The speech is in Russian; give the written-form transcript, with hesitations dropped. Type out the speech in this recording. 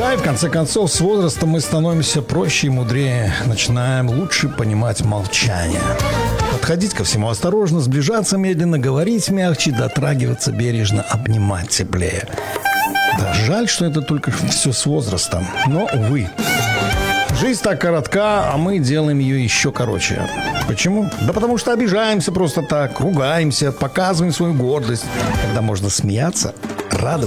Да, и в конце концов, с возрастом мы становимся проще и мудрее. Начинаем лучше понимать молчание. Подходить ко всему осторожно, сближаться медленно, говорить мягче, дотрагиваться бережно, обнимать теплее. Да, жаль, что это только все с возрастом. Но, увы. Жизнь так коротка, а мы делаем ее еще короче. Почему? Да потому что обижаемся просто так, ругаемся, показываем свою гордость. Когда можно смеяться, радоваться.